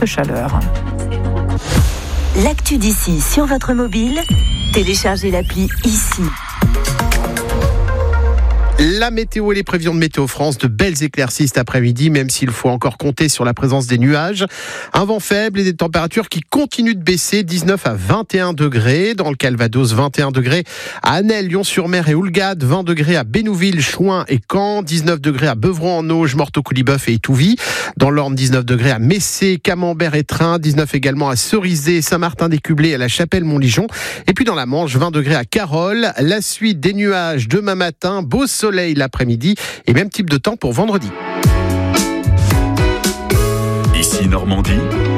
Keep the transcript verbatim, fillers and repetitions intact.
forte chaleur. L'actu d'ici sur votre mobile, téléchargez l'appli ici. La météo et les prévisions de Météo France, de belles éclaircies cet après-midi, même s'il faut encore compter sur la présence des nuages. Un vent faible et des températures qui continuent de baisser, dix-neuf à vingt et un degrés. Dans le Calvados, vingt et un degrés à Annelle, Lyon-sur-Mer et Houlgate, vingt degrés à Bénouville, Chouin et Caen, dix-neuf degrés à Beuvron-en-Auge, Morteau-Couliboeuf et Étouville. Dans l'Orne, dix-neuf degrés à Messé, Camembert et Train, dix-neuf également à Cerizay, Saint-Martin-des-Cublés et à la Chapelle-Montligeon. Et puis dans la Manche, vingt degrés à Carole. La suite des nuages demain matin, beau soleil l'après-midi et même type de temps pour vendredi. Ici Normandie.